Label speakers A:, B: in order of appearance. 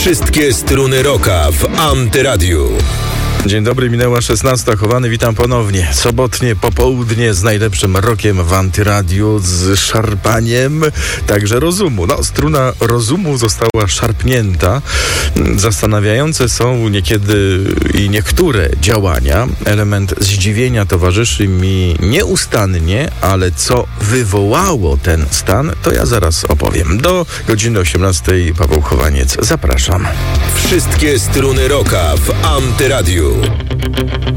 A: Wszystkie struny rocka w Antyradiu.
B: Dzień dobry, minęła 16. Chowany, witam ponownie. Sobotnie popołudnie z najlepszym rockiem w Antyradiu, z szarpaniem także rozumu. Struna rozumu została szarpnięta. Zastanawiające są niekiedy i niektóre działania. Element zdziwienia towarzyszy mi nieustannie, ale co wywołało ten stan, to ja zaraz opowiem. Do godziny 18 Paweł Chowaniec. Zapraszam.
A: Wszystkie struny rocka w Antyradiu.